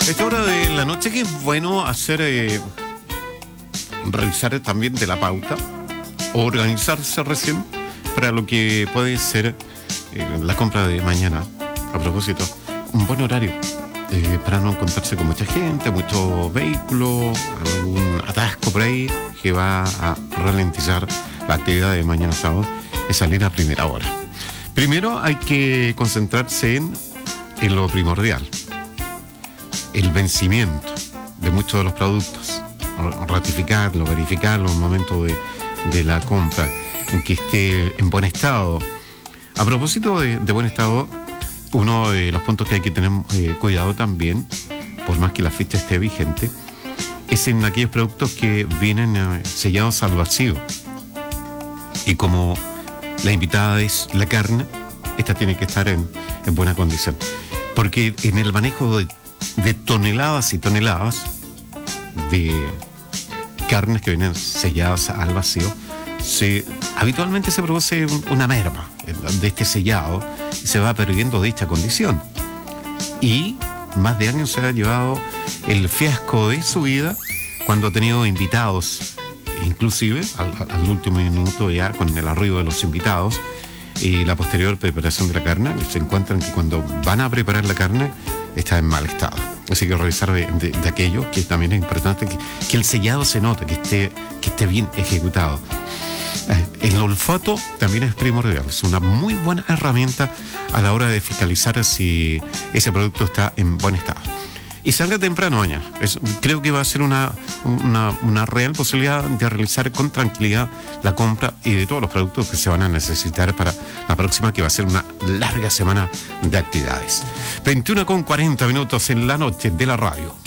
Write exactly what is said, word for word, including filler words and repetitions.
Esta hora de la noche que es bueno hacer, eh, revisar también de la pauta, o organizarse recién para lo que puede ser eh, la compra de mañana. A propósito, un buen horario eh, para no encontrarse con mucha gente, mucho vehículo, algún atasco por ahí que va a ralentizar la actividad de mañana sábado, es salir a primera hora. Primero hay que concentrarse en, en lo primordial, el vencimiento de muchos de los productos, ratificarlo, verificarlo en el momento de, de la compra, en que esté en buen estado. A propósito de, de buen estado, uno de los puntos que hay que tener eh, cuidado también, por más que la ficha esté vigente, es en aquellos productos que vienen eh, sellados al vacío. Y como la invitada es la carne, esta tiene que estar en, en buena condición. Porque en el manejo de, de toneladas y toneladas de carnes que vienen selladas al vacío, se, habitualmente se produce un, una merma de este sellado y se va perdiendo dicha condición. Y más de años se ha llevado el fiasco de su vida cuando ha tenido invitados, inclusive al, al último minuto ya con el arribo de los invitados y la posterior preparación de la carne, se encuentran que cuando van a preparar la carne está en mal estado. Así que revisar de, de, de aquello, que también es importante que, que el sellado se note, que esté, que esté bien ejecutado. El olfato también es primordial, es una muy buena herramienta a la hora de fiscalizar si ese producto está en buen estado. Y salga temprano mañana. Es, creo que va a ser una, una, una real posibilidad de realizar con tranquilidad la compra y de todos los productos que se van a necesitar para la próxima, que va a ser una larga semana de actividades. veintiuno con cuarenta minutos en la noche de la radio.